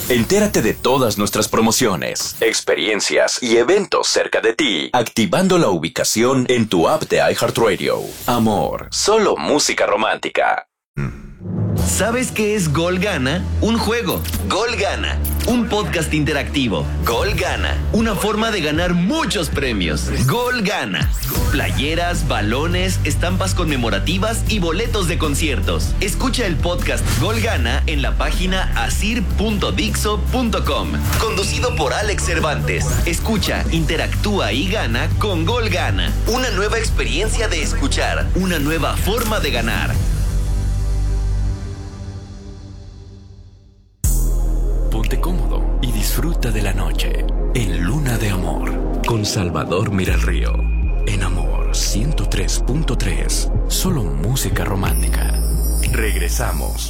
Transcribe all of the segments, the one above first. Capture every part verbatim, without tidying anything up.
Entérate de todas nuestras promociones, experiencias y eventos cerca de ti, activando la ubicación en tu app de iHeartRadio. Amor, solo música romántica. ¿Sabes qué es Gol Gana? Un juego. Gol Gana. Un podcast interactivo. Gol Gana. Una forma de ganar muchos premios. Gol Gana. Playeras, balones, estampas conmemorativas y boletos de conciertos. Escucha el podcast Gol Gana en la página asir punto dixo punto com. Conducido por Alex Cervantes. Escucha, interactúa y gana con Gol Gana. Una nueva experiencia de escuchar. Una nueva forma de ganar. Ponte cómodo y disfruta de la noche en Luna de Amor con Salvador Miralrío. En Amor ciento tres punto tres, solo música romántica. Regresamos.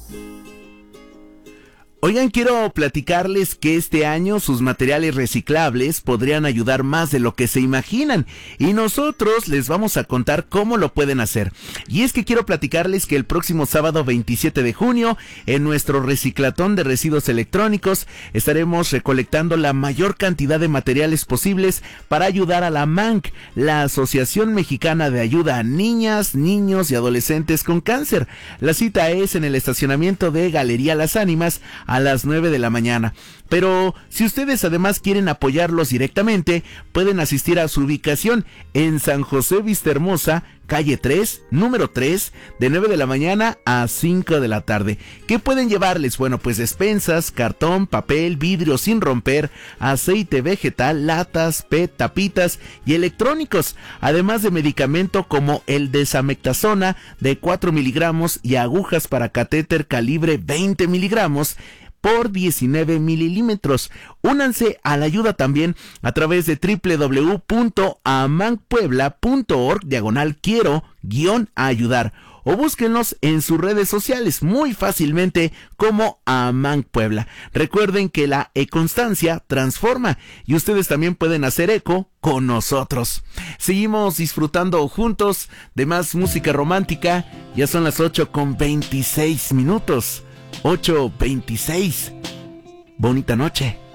Oigan, quiero platicarles que este año sus materiales reciclables podrían ayudar más de lo que se imaginan y nosotros les vamos a contar cómo lo pueden hacer. Y es que quiero platicarles que el próximo sábado veintisiete de junio en nuestro reciclatón de residuos electrónicos estaremos recolectando la mayor cantidad de materiales posibles para ayudar a la M A N C, la Asociación Mexicana de Ayuda a Niñas, Niños y Adolescentes con Cáncer. La cita es en el estacionamiento de Galería Las Ánimas a las nueve de la mañana. Pero si ustedes además quieren apoyarlos directamente, pueden asistir a su ubicación en San José Vistahermosa, calle tres, número tres, de nueve de la mañana a cinco de la tarde. ¿Qué pueden llevarles? Bueno, pues despensas, cartón, papel, vidrio sin romper, aceite vegetal, latas, P E T, tapitas y electrónicos, además de medicamento como el desamectasona de cuatro miligramos y agujas para catéter calibre veinte miligramos por diecinueve mililímetros. Únanse a la ayuda también a través de doble u doble u doble u punto amanpuebla punto org diagonal quiero guión a ayudar o búsquenlos en sus redes sociales muy fácilmente como Aman Puebla. Recuerden que la e-constancia transforma y ustedes también pueden hacer eco con nosotros. Seguimos disfrutando juntos de más música romántica. Ya son las ocho con veintiséis minutos. ocho veintiséis. Bonita noche.